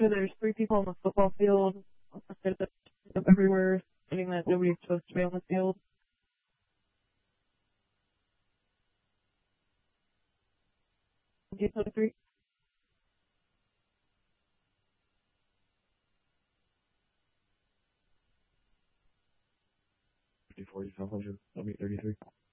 So there's three people on the football field. There's up everywhere, saying that nobody's supposed to be on the field. Game 23. $54,500. I'll be 33.